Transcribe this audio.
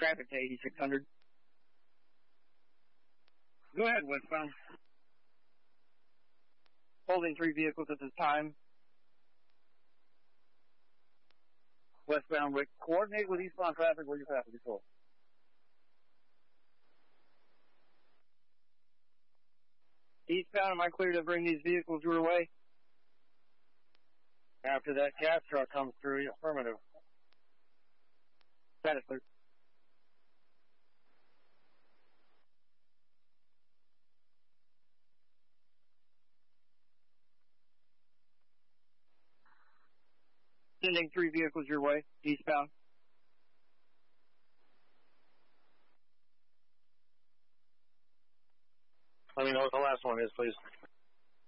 traffic to 8600. Go ahead, westbound. Holding 3 vehicles at this time. Westbound, coordinate with eastbound traffic where you traffic control. Eastbound, am I clear to bring these vehicles your way? After that gas truck comes through, affirmative. Status clear. Sending 3 vehicles your way, eastbound. Let me know what the last one is, please.